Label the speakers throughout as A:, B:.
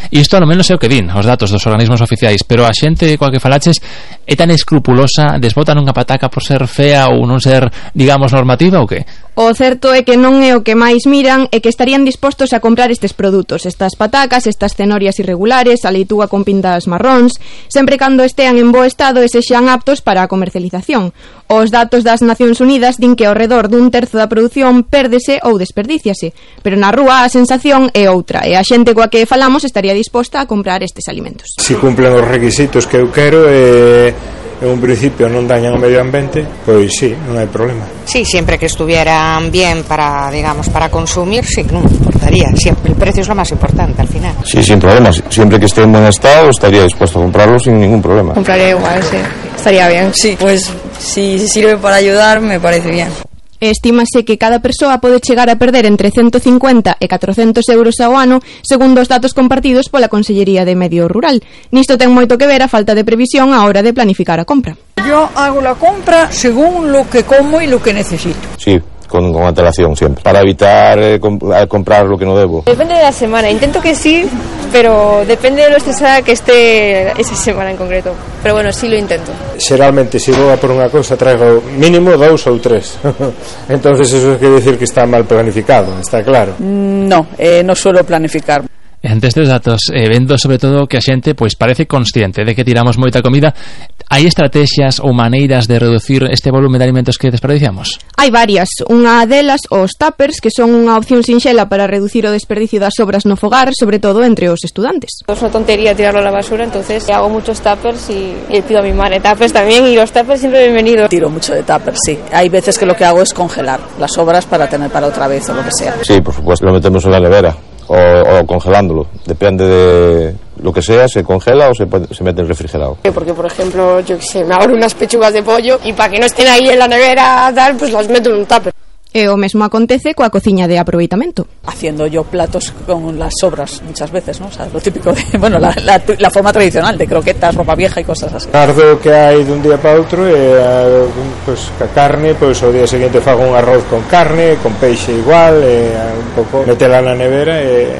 A: E isto ao menos é o que din os datos dos organismos oficiais, pero a xente coa que falaches é tan escrupulosa, desbotan unha pataca por ser fea ou non ser, digamos, normativa ou que?
B: O certo é que non é o que máis miran e que estarían dispostos a comprar estes produtos, estas patacas, estas cenorias irregulares, a leitúa con pintas marróns, sempre cando estean en bo estado e sexan aptos para a comercialización. Os datos das Nacións Unidas din que ao redor dun terzo da produción pérdese ou desperdíciase, pero na rúa a sensación é outra e a xente coa que falamos estaría disposta a comprar estes alimentos.
C: Si cumplen os requisitos que eu quero e en un principio non dañan o medio ambiente, pois sí, non hai problema.
D: Sí, siempre que estuvieran bien para, digamos, para consumir, sí, non me importaría. Siempre, el precio es lo más importante al final.
E: Sí, sin problemas. Siempre que esté en buen estado, estaría dispuesto a comprarlo sin ningún problema.
F: Compraría igual, sí. Estaría bien. Sí, pues si sirve para ayudar, me parece bien.
B: Estímase que cada persoa pode chegar a perder entre 150 e 400 euros ao ano, segundo os datos compartidos pola Consellería de Medio Rural. Nisto ten moito que ver a falta de previsión á hora de planificar a compra.
G: Yo hago la compra según lo que como y lo que necesito.
E: Sí, con antelación siempre, para evitar comprar lo que no debo.
F: Depende de la semana, intento que sí, pero depende de lo estresada que esté esa semana en concreto. Pero bueno, sí lo intento.
C: Xeralmente, se vou a por unha cousa, traigo mínimo 2 ou 3. Entonces eso quere decir que está mal planificado, está claro.
G: No, no suelo planificar.
A: Ante estes datos, vendo sobre todo que a xente pois parece consciente de que tiramos moita comida, hai estrategias ou maneiras de reducir este volume de alimentos que desperdiciamos?
B: Hai varias. Unha delas, os tuppers, que son unha opción sinxela para reducir o desperdicio das sobras no fogar, sobre todo entre os estudantes.
F: Es una tontería tirarlo a la basura, entonces hago muchos tuppers y pido a mi madre tuppers también, y los tuppers siempre bienvenidos.
G: Tiro mucho de tuppers, sí. Hay veces que lo que hago es congelar las sobras para tener para otra vez o lo que sea.
E: Sí, por supuesto, lo metemos en la nevera. O congelándolo, depende de lo que sea, se congela o se mete en refrigerado.
F: Porque, por ejemplo, yo que sé, me abro unas pechugas de pollo y para que no estén ahí en la nevera, tal, pues las meto en un tupper.
B: E o mesmo acontece coa cociña de aproveitamento.
G: Haciendo yo platos con las sobras muchas veces, ¿no? O sea, lo típico de, bueno, la forma tradicional de croquetas, ropa vieja y cosas así.
C: Tardo que hai dun día para outro e pues, a carne, pues o día seguinte fago un arroz con carne, con peixe igual, un pouco metela na nevera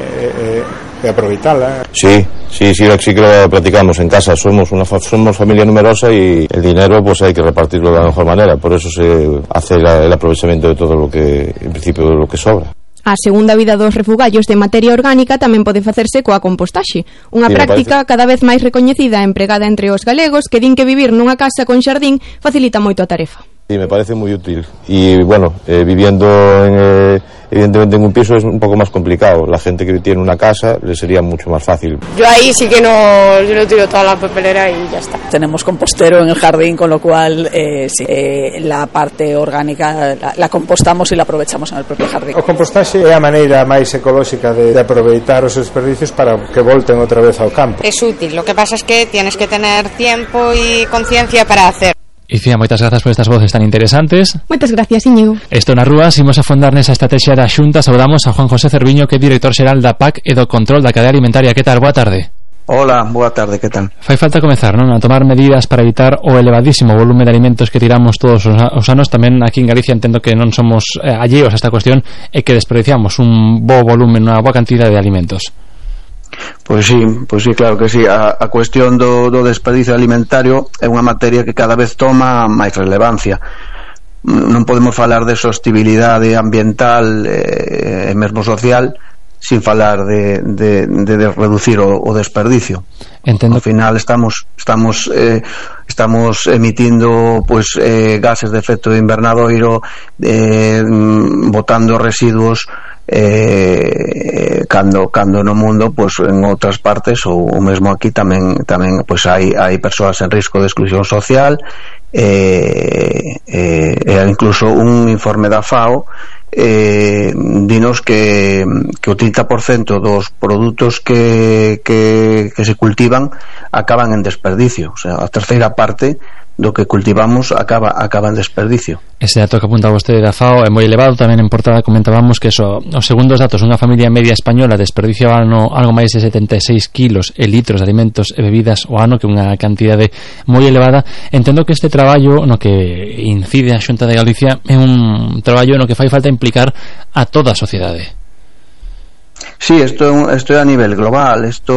C: e aproveitala.
E: Sí que lo platicamos en casa. Somos familia numerosa y el dinero pues hay que repartirlo de la mejor manera. Por eso se hace el aprovechamiento de todo lo que, en principio, de lo que sobra.
B: A segunda vida dos refugallos de materia orgánica tamén pode facerse coa compostaxe, unha práctica cada vez máis recoñecida e empregada entre os galegos que din que vivir nunha casa con xardín facilita moito a tarefa.
E: Sí, me parece muy útil. Y bueno, viviendo evidentemente en un piso es un poco más complicado. La gente que tiene una casa le sería mucho más fácil.
F: Yo ahí sí que no tiro toda la papelera y ya está.
G: Tenemos compostero en el jardín, con lo cual sí, la parte orgánica la compostamos y la aprovechamos en el propio jardín.
C: O compostaxe é a maneira máis ecolóxica de aproveitar os desperdicios para que volten outra vez ao campo.
D: Es útil, lo que pasa es que tienes que tener tiempo y conciencia para hacer.
A: Icía, moitas grazas por estas voces tan interesantes.
B: Moitas gracias, Íñigo.
A: Esto na rúa, imos a fondar nesa estrategia da Xunta. Saudamos a Juan José Cerviño, que é director xeral da PAC e do control da cadea alimentaria. Que tal? Boa tarde.
H: Hola, boa tarde, que tal?
A: Fai falta comezar, non? A tomar medidas para evitar o elevadísimo volume de alimentos que tiramos todos os anos. Tamén aquí en Galicia entendo que non somos alleos a esta cuestión e que desperdiciamos un bo volumen, unha boa cantidad de alimentos.
H: Pois sí, claro que sí. A cuestión do desperdicio alimentario é unha materia que cada vez toma máis relevancia. Non podemos falar de sostibilidade ambiental e mesmo social sin falar de reducir o desperdicio.
A: Entendo.
H: Ao final estamos emitindo pues gases de efecto invernadoiro, botando residuos cando no mundo, pues en outras partes ou mesmo aquí tamén pues hai persoas en risco de exclusión social, incluso un informe da FAO dinos que o 30% dos produtos que se cultivan acaban en desperdicio. O sea, a terceira parte do que cultivamos acaba en desperdicio.
A: Ese dato que apunta vostede da FAO é moi elevado. Tamén en portada comentábamos que os segundos datos, unha familia media española desperdiciaba algo máis de 76 kilos e litros de alimentos e bebidas ao ano, que é unha cantidade moi elevada. Entendo que este traballo no que incide a Xunta de Galicia é un traballo no que fai falta implicar a toda a sociedade.
H: Sí, esto é a nivel global. Esto